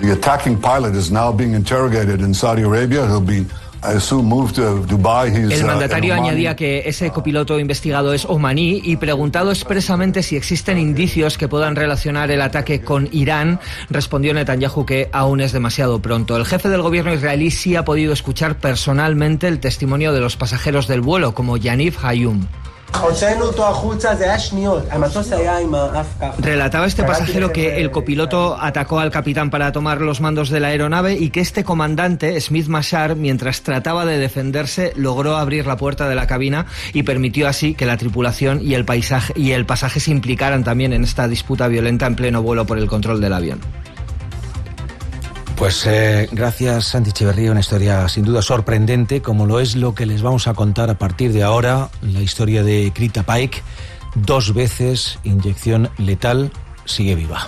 The attacking pilot is now being interrogated in Saudi Arabia. He'll be, I assume, moved to Dubai. He's, El mandatario uh, añadía que ese copiloto investigado es omaní y preguntado expresamente si existen indicios que puedan relacionar el ataque con Irán, respondió Netanyahu que aún es demasiado pronto. El jefe del gobierno israelí sí ha podido escuchar personalmente el testimonio de los pasajeros del vuelo, como Yaniv Hayum. Relataba este pasajero que el copiloto atacó al capitán para tomar los mandos de la aeronave y que este comandante, Smith Mashar, mientras trataba de defenderse, logró abrir la puerta de la cabina y permitió así que la tripulación y el, paisaje, y el pasaje se implicaran también en esta disputa violenta en pleno vuelo por el control del avión. Pues eh, gracias, Santi Echeverría, una historia sin duda sorprendente, como lo es lo que les vamos a contar a partir de ahora, la historia de Krita Paik, dos veces inyección letal, sigue viva.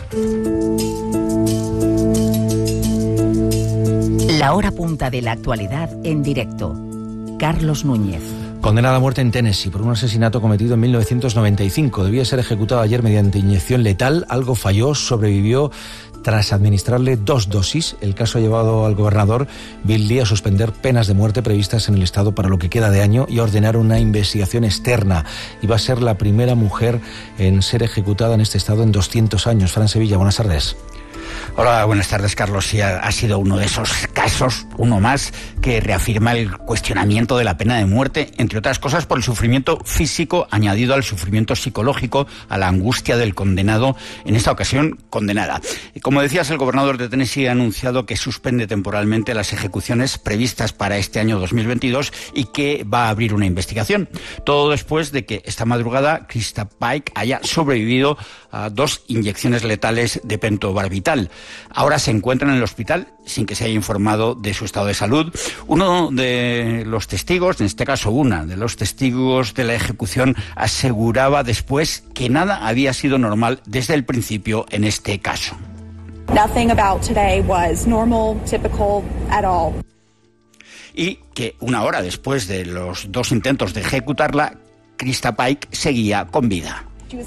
La hora punta de la actualidad en directo. Carlos Núñez. Condenada a muerte en Tennessee por un asesinato cometido en mil novecientos noventa y cinco. Debía ser ejecutado ayer mediante inyección letal. Algo falló, sobrevivió tras administrarle dos dosis. El caso ha llevado al gobernador Bill Lee a suspender penas de muerte previstas en el estado para lo que queda de año y a ordenar una investigación externa. Y va a ser la primera mujer en ser ejecutada en este estado en doscientos años. Fran Sevilla, buenas tardes. Hola, buenas tardes, Carlos. Sí, ha, ha sido uno de esos casos, uno más, que reafirma el cuestionamiento de la pena de muerte, entre otras cosas por el sufrimiento físico añadido al sufrimiento psicológico, a la angustia del condenado, en esta ocasión condenada. Como decías, el gobernador de Tennessee ha anunciado que suspende temporalmente las ejecuciones previstas para este año dos mil veintidós y que va a abrir una investigación. Todo después de que esta madrugada Krista Paik haya sobrevivido a dos inyecciones letales de pentobarbital. Ahora se encuentra en el hospital sin que se haya informado de su estado de salud. Uno de los testigos, en este caso una de los testigos de la ejecución, aseguraba después que nada había sido normal desde el principio en este caso. Nothing about today was normal, typical at all. Y que una hora después de los dos intentos de ejecutarla, Krista Paik seguía con vida.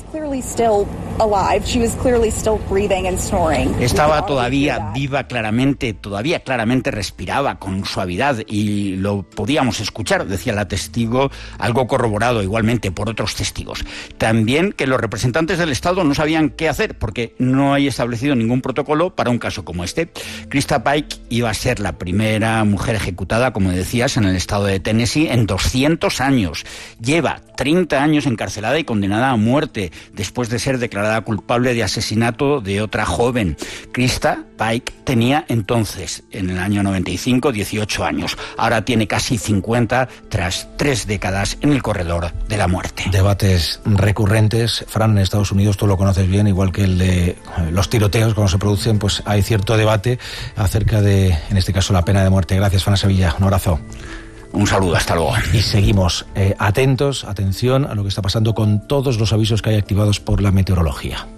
Estaba todavía viva claramente, todavía claramente respiraba con suavidad y lo podíamos escuchar, decía la testigo, algo corroborado igualmente por otros testigos. También que los representantes del Estado no sabían qué hacer porque no hay establecido ningún protocolo para un caso como este. Krista Paik iba a ser la primera mujer ejecutada, como decías, en el estado de Tennessee en doscientos años. Lleva treinta años encarcelada y condenada a muerte después de ser declarada culpable de asesinato de otra joven. Krista Paik tenía entonces, en el año noventa y cinco, dieciocho años. Ahora tiene casi cincuenta tras tres décadas en el corredor de la muerte. Debates recurrentes, Fran, en Estados Unidos tú lo conoces bien, igual que el de los tiroteos cuando se producen, pues hay cierto debate acerca de, en este caso, la pena de muerte. Gracias, Fran Sevilla. Un abrazo. Un saludo, hasta luego. Y seguimos eh, atentos, atención a lo que está pasando con todos los avisos que hay activados por la meteorología.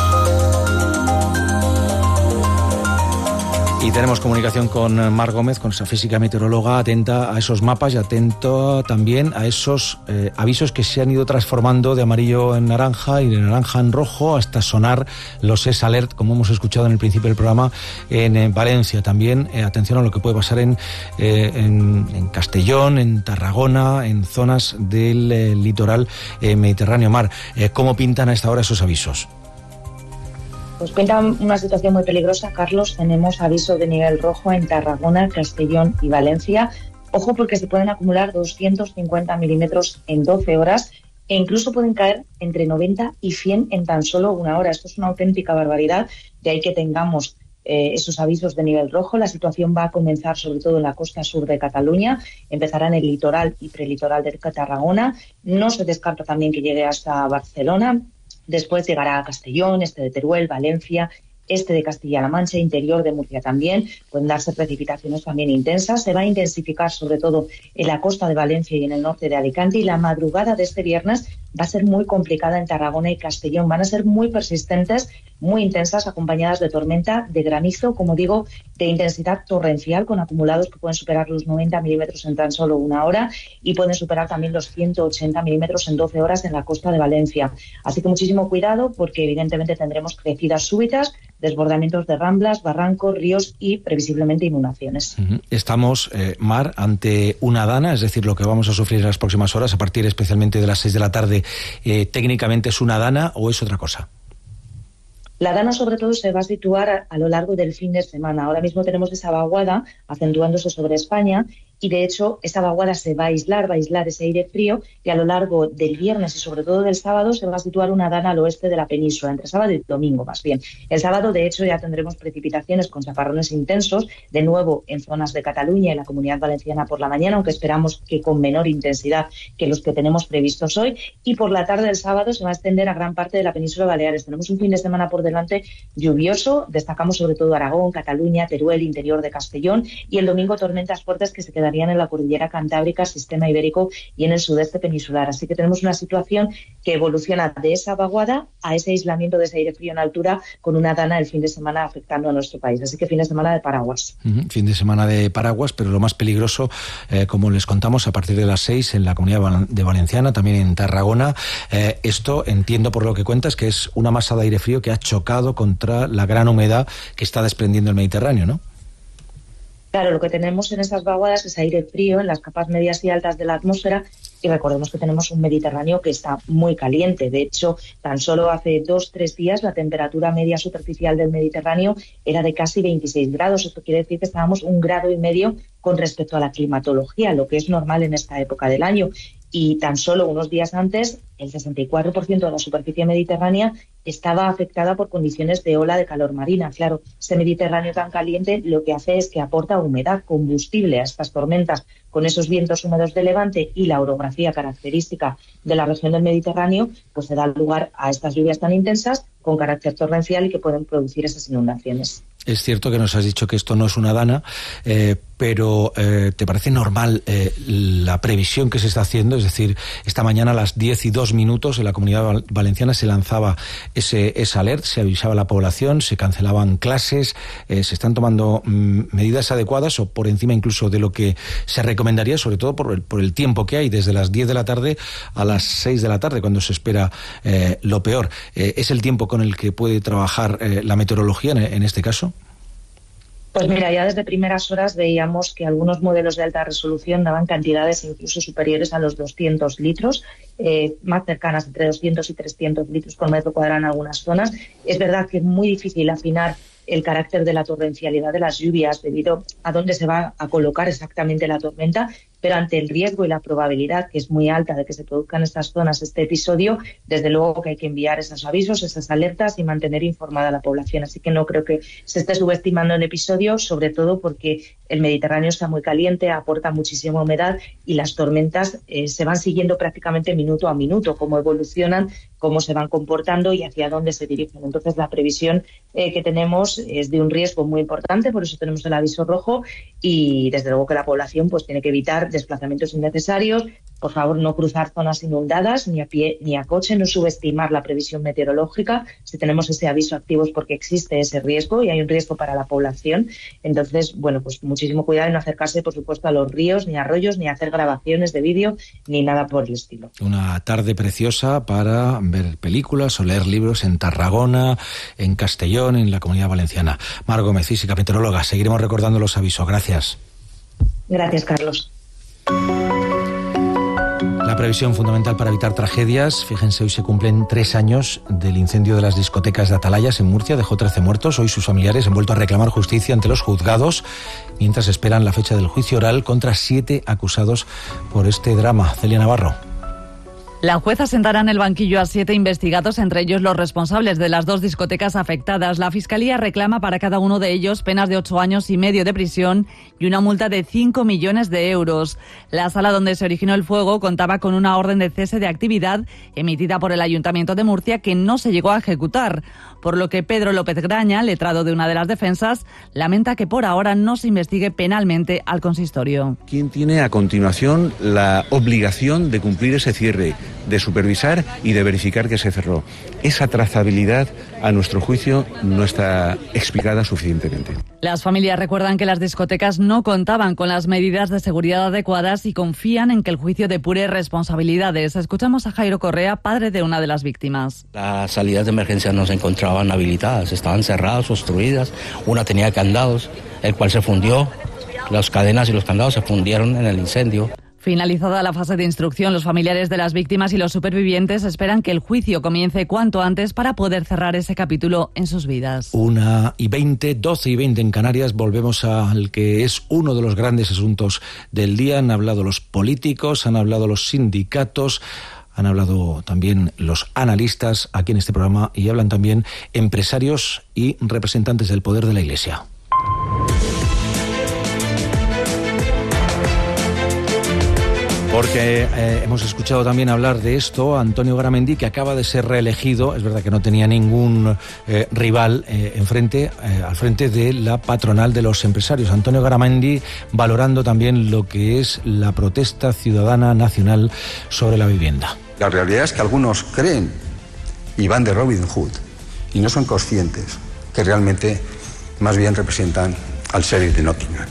Y tenemos comunicación con Mar Gómez, con esa física meteoróloga, atenta a esos mapas y atento también a esos eh, avisos que se han ido transformando de amarillo en naranja y de naranja en rojo hasta sonar los S Alert, como hemos escuchado en el principio del programa, en, en Valencia. También eh, atención a lo que puede pasar en, eh, en, en Castellón, en Tarragona, en zonas del eh, litoral eh, Mediterráneo Mar. Eh, ¿Cómo pintan a esta hora esos avisos? Pues pintan una situación muy peligrosa, Carlos. Tenemos aviso de nivel rojo en Tarragona, Castellón y Valencia. Ojo, porque se pueden acumular doscientos cincuenta milímetros en doce horas e incluso pueden caer entre noventa y cien en tan solo una hora. Esto es una auténtica barbaridad, de ahí que tengamos eh, esos avisos de nivel rojo. La situación va a comenzar sobre todo en la costa sur de Cataluña, empezará en el litoral y prelitoral de Tarragona. No se descarta también que llegue hasta Barcelona. Después llegará a Castellón, este de Teruel, Valencia, este de Castilla-La Mancha, interior de Murcia también. Pueden darse precipitaciones también intensas. Se va a intensificar sobre todo en la costa de Valencia y en el norte de Alicante. Y la madrugada de este viernes va a ser muy complicada en Tarragona y Castellón. Van a ser muy persistentes, muy intensas, acompañadas de tormenta, de granizo, como digo, de intensidad torrencial, con acumulados que pueden superar los noventa milímetros en tan solo una hora y pueden superar también los ciento ochenta milímetros en doce horas en la costa de Valencia. Así que muchísimo cuidado, porque evidentemente tendremos crecidas súbitas, desbordamientos de ramblas, barrancos, ríos y previsiblemente inundaciones. Estamos, eh, Mar, ante una dana, es decir, lo que vamos a sufrir en las próximas horas, a partir especialmente de las seis de la tarde, eh, ¿técnicamente es una dana o es otra cosa? La dana sobre todo se va a situar a, a lo largo del fin de semana. Ahora mismo tenemos esa vaguada acentuándose sobre España y de hecho esa vaguada se va a aislar, va a aislar ese aire frío y a lo largo del viernes y sobre todo del sábado se va a situar una dana al oeste de la península, entre sábado y domingo más bien. El sábado de hecho ya tendremos precipitaciones con chaparrones intensos, de nuevo en zonas de Cataluña y la Comunidad Valenciana por la mañana, aunque esperamos que con menor intensidad que los que tenemos previstos hoy, y por la tarde del sábado se va a extender a gran parte de la península Baleares. Tenemos un fin de semana por delante lluvioso, destacamos sobre todo Aragón, Cataluña, Teruel, interior de Castellón, y el domingo tormentas fuertes que se quedarían en la cordillera Cantábrica, sistema ibérico y en el sudeste peninsular. Así que tenemos una situación que evoluciona de esa vaguada a ese aislamiento de ese aire frío en altura, con una dana el fin de semana afectando a nuestro país. Así que fin de semana de paraguas. Uh-huh. Fin de semana de paraguas, pero lo más peligroso, eh, como les contamos, a partir de las seis en la Comunidad de Valenciana, también en Tarragona. Eh, esto, entiendo por lo que cuentas, que es una masa de aire frío que ha chocado contra la gran humedad que está desprendiendo el Mediterráneo, ¿no? Claro, lo que tenemos en esas vaguadas es aire frío en las capas medias y altas de la atmósfera, y recordemos que tenemos un Mediterráneo que está muy caliente. De hecho, tan solo hace dos, tres días la temperatura media superficial del Mediterráneo era de casi veintiséis grados. Esto quiere decir que estábamos un grado y medio con respecto a la climatología, lo que es normal en esta época del año. Y tan solo unos días antes, el sesenta y cuatro por ciento de la superficie mediterránea estaba afectada por condiciones de ola de calor marina. Claro, ese Mediterráneo tan caliente lo que hace es que aporta humedad, combustible a estas tormentas. Con esos vientos húmedos de levante y la orografía característica de la región del Mediterráneo, pues se da lugar a estas lluvias tan intensas con carácter torrencial y que pueden producir esas inundaciones. Es cierto que nos has dicho que esto no es una dana, eh, pero eh, ¿te parece normal eh, la previsión que se está haciendo? Es decir, esta mañana a las diez y dos minutos en la Comunidad Valenciana se lanzaba ese, ese alert, se avisaba a la población, se cancelaban clases, eh, se están tomando mm, medidas adecuadas o por encima incluso de lo que se recomendaría, sobre todo por el, por el tiempo que hay, desde las diez de la tarde a las seis de la tarde, cuando se espera eh, lo peor. Eh, ¿Es el tiempo con el que puede trabajar eh, la meteorología en, en este caso? Pues mira, ya desde primeras horas veíamos que algunos modelos de alta resolución daban cantidades incluso superiores a los doscientos litros, eh, más cercanas entre doscientos y trescientos litros por metro cuadrado en algunas zonas. Es verdad que es muy difícil afinar el carácter de la torrencialidad de las lluvias debido a dónde se va a colocar exactamente la tormenta, pero ante el riesgo y la probabilidad, que es muy alta, de que se produzca en estas zonas este episodio, desde luego que hay que enviar esos avisos, esas alertas y mantener informada a la población. Así que no creo que se esté subestimando el episodio, sobre todo porque el Mediterráneo está muy caliente, aporta muchísima humedad y las tormentas eh, se van siguiendo prácticamente minuto a minuto, cómo evolucionan, cómo se van comportando y hacia dónde se dirigen. Entonces la previsión eh, que tenemos es de un riesgo muy importante, por eso tenemos el aviso rojo y desde luego que la población pues tiene que evitar desplazamientos innecesarios, por favor no cruzar zonas inundadas ni a pie ni a coche, no subestimar la previsión meteorológica. Si tenemos ese aviso activo es porque existe ese riesgo y hay un riesgo para la población. Entonces, bueno, pues muchísimo cuidado en no acercarse, por supuesto, a los ríos, ni arroyos, ni hacer grabaciones de vídeo, ni nada por el estilo. Una tarde preciosa para ver películas o leer libros en Tarragona, en Castellón, en la Comunidad Valenciana. Mar Gómez, física, meteoróloga. Seguiremos recordando los avisos. Gracias. Gracias, Carlos. La previsión fundamental para evitar tragedias. Fíjense, hoy se cumplen tres años del incendio de las discotecas de Atalayas en Murcia. Dejó trece muertos. Hoy sus familiares han vuelto a reclamar justicia ante los juzgados, mientras esperan la fecha del juicio oral contra siete acusados por este drama. Celia Navarro. La jueza sentará en el banquillo a siete investigados, entre ellos los responsables de las dos discotecas afectadas. La Fiscalía reclama para cada uno de ellos penas de ocho años y medio de prisión y una multa de cinco millones de euros. La sala donde se originó el fuego contaba con una orden de cese de actividad emitida por el Ayuntamiento de Murcia que no se llegó a ejecutar, por lo que Pedro López Graña, letrado de una de las defensas, lamenta que por ahora no se investigue penalmente al consistorio. ¿Quién tiene a continuación la obligación de cumplir ese cierre? de supervisar y de verificar que se cerró. Esa trazabilidad, a nuestro juicio, no está explicada suficientemente. Las familias recuerdan que las discotecas no contaban con las medidas de seguridad adecuadas y confían en que el juicio depure responsabilidades. Escuchamos a Jairo Correa, padre de una de las víctimas. Las salidas de emergencia no se encontraban habilitadas, estaban cerradas, obstruidas. Una tenía candados, el cual se fundió. Las cadenas y los candados se fundieron en el incendio. Finalizada la fase de instrucción, los familiares de las víctimas y los supervivientes esperan que el juicio comience cuanto antes para poder cerrar ese capítulo en sus vidas. Una y veinte, doce y veinte en Canarias, volvemos al que es uno de los grandes asuntos del día. Han hablado los políticos, han hablado los sindicatos, han hablado también los analistas aquí en este programa y hablan también empresarios y representantes del poder de la Iglesia. Porque eh, hemos escuchado también hablar de esto a Antonio Garamendi, que acaba de ser reelegido. Es verdad que no tenía ningún eh, rival eh, enfrente, eh, al frente de la patronal de los empresarios. Antonio Garamendi valorando también lo que es la protesta ciudadana nacional sobre la vivienda. La realidad es que algunos creen y van de Robin Hood y no son conscientes que realmente más bien representan al sheriff de Nottingham.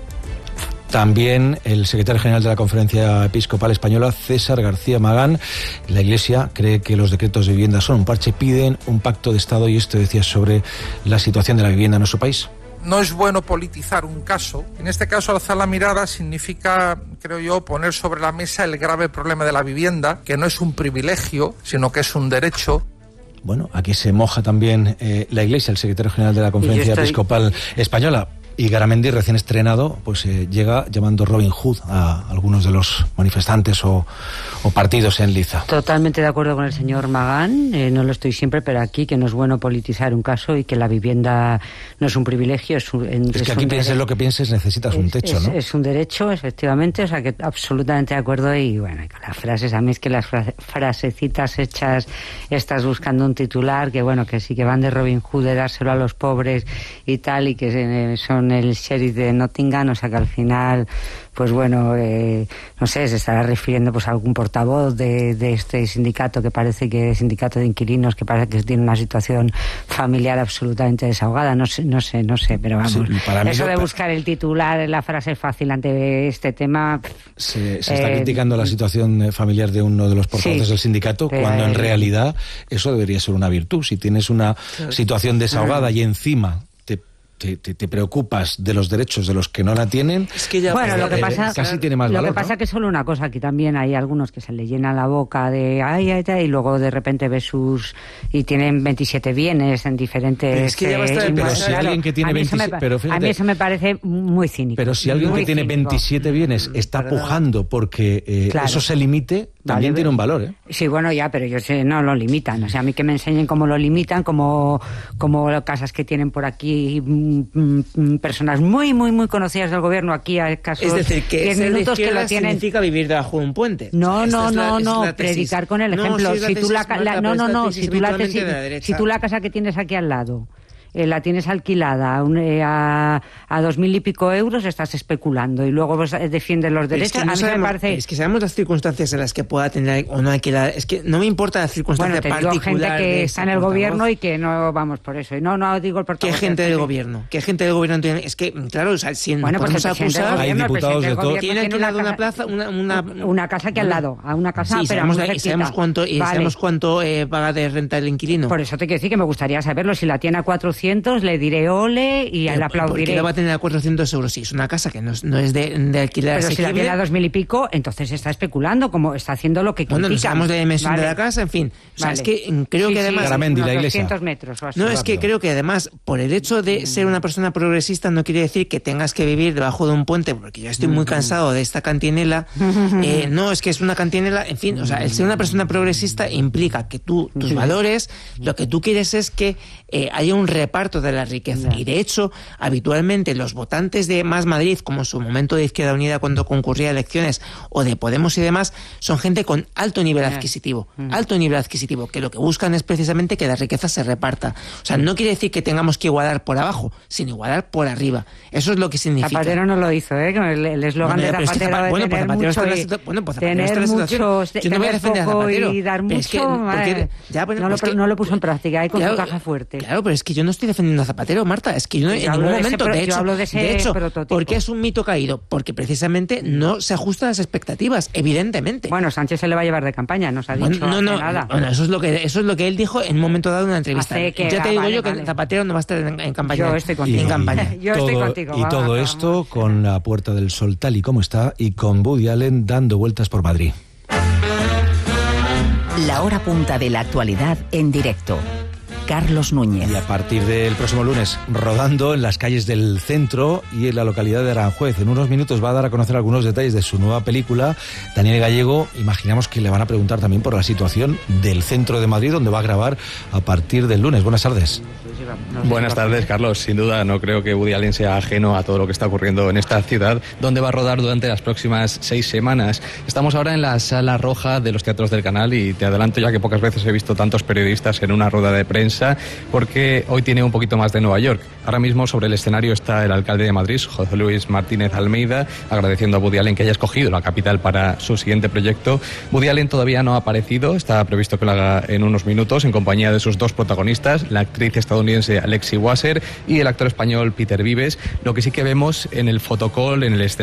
También el secretario general de la Conferencia Episcopal Española, César García Magán. La Iglesia cree que los decretos de vivienda son un parche, piden un pacto de Estado, y esto decía sobre la situación de la vivienda en nuestro país. No es bueno politizar un caso. En este caso, alzar la mirada significa, creo yo, poner sobre la mesa el grave problema de la vivienda, que no es un privilegio, sino que es un derecho. Bueno, aquí se moja también eh, la Iglesia, el secretario general de la Conferencia estoy... Episcopal Española. Y Garamendi, recién estrenado, pues eh, llega llamando Robin Hood a algunos de los manifestantes o, o partidos en liza. Totalmente de acuerdo con el señor Magán, eh, no lo estoy siempre, pero aquí que no es bueno politizar un caso y que la vivienda no es un privilegio. Es, un, es, es que aquí pienses lo que pienses, necesitas es, un techo, es, ¿no? Es un derecho, efectivamente, o sea que absolutamente de acuerdo. Y bueno, con las frases, a mí es que las frase, frasecitas hechas, estás buscando un titular, que bueno, que sí que van de Robin Hood, de dárselo a los pobres y tal, y que eh, son el sheriff de Nottingham, o sea que al final, pues bueno, eh, no sé, se estará refiriendo pues a algún portavoz de, de este sindicato, que parece que sindicato de inquilinos, que parece que tiene una situación familiar absolutamente desahogada, no sé, no sé, no sé, pero vamos, sí, para eso de buscar el titular, la frase fácil ante este tema. Se, se está eh, criticando la situación familiar de uno de los portavoces sí, del sindicato, cuando en realidad eso debería ser una virtud. Si tienes una claro. situación desahogada uh-huh. y encima Te, te, te preocupas de los derechos de los que no la tienen, es que ya, bueno, lo que pasa, eh, casi tiene más lo valor. Lo que pasa ¿no? que solo una cosa, aquí también hay algunos que se le llenan la boca de ay, ay, ay, y luego de repente ves sus y tienen veintisiete bienes en diferentes. Pero es que ya va a estar, eh, pero si alguien que tiene veintisiete, pero fíjate, a mí eso me parece muy cínico. Pero si alguien que tiene cínico. veintisiete bienes está pujando porque eh, claro. eso se limite, también vale, tiene un valor, ¿eh? Sí, bueno, ya, pero ellos eh, no lo limitan. O sea, a mí que me enseñen cómo lo limitan, como como casas que tienen por aquí mm, mm, personas muy, muy, muy conocidas del gobierno aquí a escasos es decir, que diez minutos que lo tienen. Significa vivir debajo de un puente. No, no, no, no, predicar con el ejemplo. No, si, si tú la, Marta, la no, no, no, si tú la, si, si tú la casa que tienes aquí al lado Eh, la tienes alquilada a, un, eh, a, a dos mil y pico euros, estás especulando y luego vos defiendes los derechos. Es que, no a mí sabemos, me parece... es que sabemos las circunstancias en las que pueda tener o no alquilar. Es que no me importa la circunstancia bueno, te particular. Digo gente que está en el portavoz. gobierno y que no vamos por eso. Y no, no digo el portavoz. ¿Qué gente del gobierno? ¿Qué gente del gobierno tiene? Es que, claro, o sea, si bueno, nos pues podemos acusar, hay diputados de todo. ¿Tiene alquilado una, una plaza? Una, una, una casa que al lado, a una casa, sí, pero sabemos, muy y sabemos cuánto, y vale. sabemos cuánto eh, paga de renta el inquilino. Por eso te quiero decir que me gustaría saberlo. Si la tiene a cuatrocientos, le diré ole y le aplaudiré. ¿Por qué la va a tener a cuatrocientos euros? Sí, es una casa que no es, no es de, de alquiler pero asequible. Si la tiene a dos mil y pico, entonces está especulando, como está haciendo lo que critica. Bueno, no sabemos de la dimensión vale. de la casa, en fin. O sea, vale. es que creo sí, que además... Sí, Garamendi, la iglesia. doscientos metros o así. No, es que creo que además, por el hecho de ser una persona progresista, no quiere decir que tengas que vivir debajo de un puente, porque yo estoy muy cansado de esta cantinela. Eh, no, es que es una cantinela, en fin, o sea, el ser una persona progresista implica que tú, tus valores, lo que tú quieres es que eh, haya un, re, reparto de la riqueza. Yeah. Y de hecho, habitualmente los votantes de Más Madrid, como en su momento de Izquierda Unida cuando concurría a elecciones, o de Podemos y demás, son gente con alto nivel yeah. adquisitivo, mm. alto nivel adquisitivo, que lo que buscan es precisamente que la riqueza se reparta. O sea, no quiere decir que tengamos que igualar por abajo, sino igualar por arriba. Eso es lo que significa. Zapatero no lo hizo, ¿eh? El eslogan bueno, de Zapatero es que, bueno, de tener pues mucho y, bueno, pues tener muchos, yo no voy a defender a Zapatero, y dar mucho, es que, porque, ya, bueno, no, lo, es que, no lo puso en práctica, ahí con claro, su caja fuerte. Claro, pero es que yo no estoy defendiendo a Zapatero, Marta, es que yo, no, yo en ningún momento, de, de hecho, de, de hecho ¿por qué es un mito caído? Porque precisamente no se ajusta a las expectativas, evidentemente. Bueno, Sánchez se le va a llevar de campaña, no se ha dicho bueno, no, no, nada. Bueno, eso es lo que eso es lo que él dijo en un momento dado en una entrevista. Que ya era, te digo vale, yo vale. que Zapatero no va a estar en, en campaña. Yo estoy contigo. En campaña. Yo todo, estoy contigo. Y vamos, todo vamos. esto con la Puerta del Sol tal y como está y con Woody Allen dando vueltas por Madrid. La hora punta de la actualidad en directo. Carlos Núñez. Y a partir del próximo lunes, rodando en las calles del centro y en la localidad de Aranjuez. En unos minutos va a dar a conocer algunos detalles de su nueva película. Daniel Gallego, imaginamos que le van a preguntar también por la situación del centro de Madrid, donde va a grabar a partir del lunes. Buenas tardes. Buenas tardes, Carlos. Sin duda, no creo que Woody Allen sea ajeno a todo lo que está ocurriendo en esta ciudad, donde va a rodar durante las próximas seis semanas. Estamos ahora en la Sala Roja de los Teatros del Canal y te adelanto ya que pocas veces he visto tantos periodistas en una rueda de prensa, porque hoy tiene un poquito más de Nueva York. Ahora mismo sobre el escenario está el alcalde de Madrid, José Luis Martínez Almeida, agradeciendo a Woody Allen que haya escogido la capital para su siguiente proyecto. Woody Allen todavía no ha aparecido, está previsto que lo haga en unos minutos en compañía de sus dos protagonistas, la actriz estadounidense Alexi Wasser y el actor español Peter Vives. Lo que sí que vemos en el fotocall, en el escenario,